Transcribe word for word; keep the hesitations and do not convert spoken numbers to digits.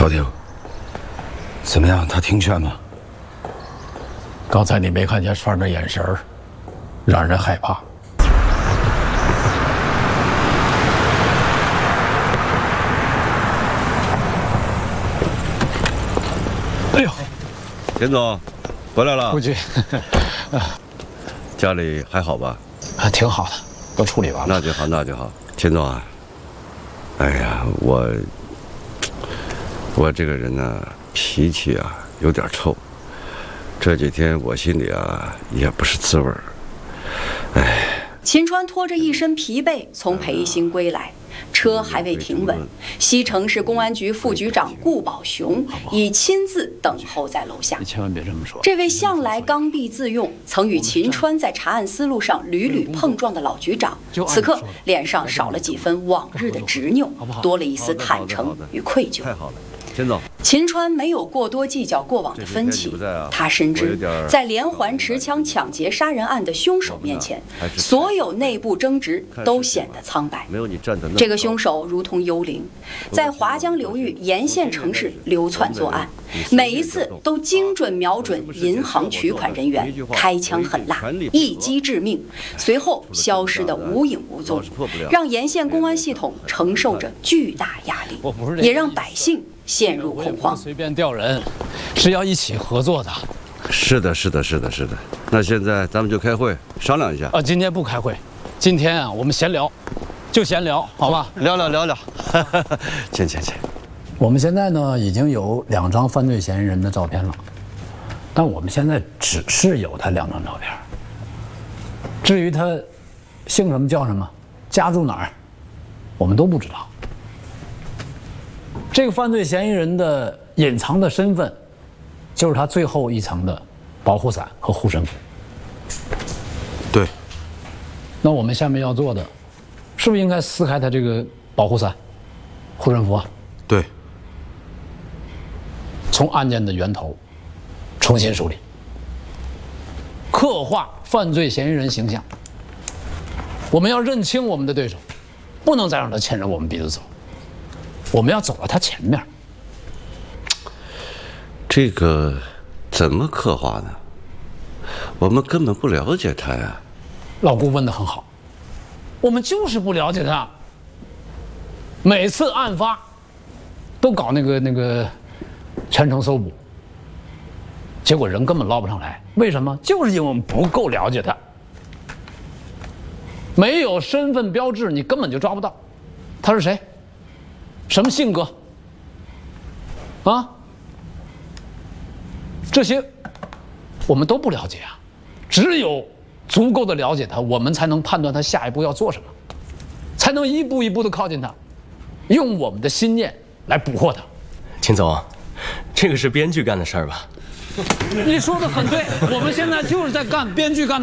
朝廷，怎么样？他听劝吗？ 刚才你没看见帅那眼神儿，让人害怕。哎呦， 田总，回来了。 夫君， 家里还好吧？ 啊，挺好的，都处理完了。 那就好，那就好。田总啊，哎呀，我我这个人呢，脾气啊有点臭。这几天我心里啊也不是滋味儿。哎。 秦川拖着一身疲惫从培兴归来。车还未停稳，西城市公安局副局长顾宝雄已亲自等候在楼下。 你千万别这么说。 这位向来刚愎自用，曾与秦川在查案思路上屡屡碰撞的老局长，此刻脸上少了几分往日的执拗，多了一丝坦诚与愧疚。 太好了，田总。 秦川没有过多计较过往的分歧，他深知在连环持枪抢劫杀人案的凶手面前，所有内部争执都显得苍白。这个凶手如同幽灵，在华江流域沿线城市流窜作案，每一次都精准瞄准银行取款人员，开枪狠辣，一击致命，随后消失得无影无踪，让沿线公安系统承受着巨大压力，也让百姓陷入恐慌。 随便调人，是要一起合作的。 是的，是的，是的，是的。那现在咱们就开会商量一下。 啊，今天不开会，今天啊，我们闲聊，就闲聊，好吧？ 聊聊聊聊。请请请。 我们现在呢，已经有两张犯罪嫌疑人的照片了，但我们现在只是有他两张照片。至于他姓什么叫什么，家住哪儿，我们都不知道。这个犯罪嫌疑人的隐藏的身份，就是他最后一层的保护伞和护身符。 对。 那我们下面要做的，是不是应该撕开他这个保护伞、护身符啊？ 对。 从案件的源头重新梳理，刻画犯罪嫌疑人形象。我们要认清我们的对手，不能再让他牵着我们鼻子走。我们要走到他前面。 这个怎么刻画呢？我们根本不了解他呀。 老顾问得很好，我们就是不了解他。每次案发都搞那个那个全程搜捕，结果人根本捞不上来。为什么？就是因为我们不够了解他。没有身份标志，你根本就抓不到他是谁。什么性格？啊？这些我们都不了解啊，只有足够的了解他，我们才能判断他下一步要做什么，才能一步一步的靠近他，用我们的心念来捕获他。 秦总，这个是编剧干的事儿吧？ 你说的很对，我们现在就是在干编剧干的。